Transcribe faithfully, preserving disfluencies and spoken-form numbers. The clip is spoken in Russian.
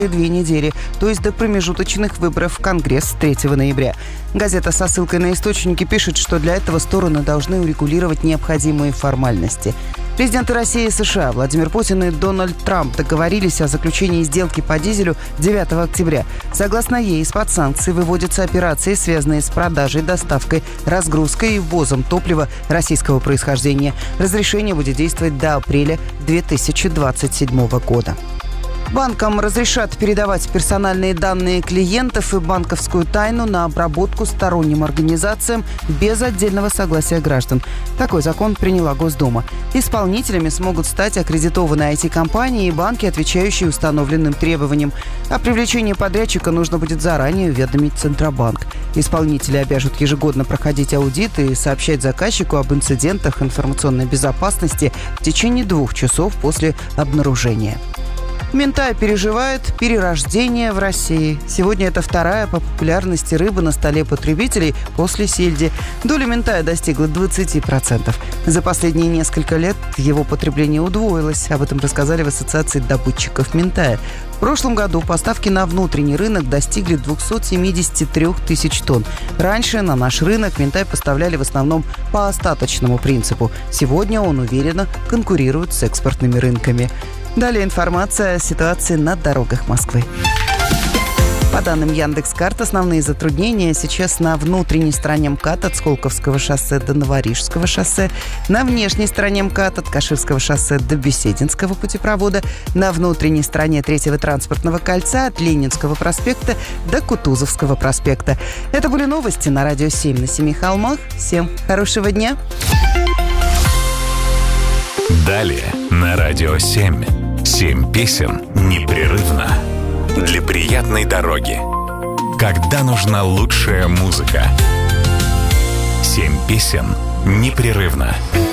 две недели, то есть до промежуточных выборов в Конгресс третьего ноября. Газета со ссылкой на источники пишет, что для этого стороны должны урегулировать необходимые формальности. Президенты России и США Владимир Путин и Дональд Трамп договорились о заключении сделки по дизелю девятого октября. Согласно ей, из-под санкций выводятся операции, связанные с продажей, доставкой, разгрузкой и ввозом топлива российского происхождения. Разрешение будет действовать до апреля две тысячи двадцать седьмого года. Банкам разрешат передавать персональные данные клиентов и банковскую тайну на обработку сторонним организациям без отдельного согласия граждан. Такой закон приняла Госдума. Исполнителями смогут стать аккредитованные ай ти-компании и банки, отвечающие установленным требованиям. О привлечении подрядчика нужно будет заранее уведомить Центробанк. Исполнители обяжут ежегодно проходить аудит и сообщать заказчику об инцидентах информационной безопасности в течение двух часов после обнаружения. Минтай переживает перерождение в России. Сегодня это вторая по популярности рыба на столе потребителей после сельди. Доля минтая достигла двадцать процентов. За последние несколько лет его потребление удвоилось. Об этом рассказали в Ассоциации добытчиков минтая. В прошлом году поставки на внутренний рынок достигли двести семьдесят три тысячи тонн. Раньше на наш рынок минтай поставляли в основном по остаточному принципу. Сегодня он уверенно конкурирует с экспортными рынками. Далее информация о ситуации на дорогах Москвы. По данным Яндекс.Карт, основные затруднения сейчас на внутренней стороне МКАД от Сколковского шоссе до Новорижского шоссе, на внешней стороне МКАД от Каширского шоссе до Бесединского путепровода, на внутренней стороне Третьего транспортного кольца от Ленинского проспекта до Кутузовского проспекта. Это были новости на Радио семь на Семи холмах. Всем хорошего дня! Далее на Радио семь. Семь песен непрерывно. Для приятной дороги. Когда нужна лучшая музыка. Семь песен непрерывно.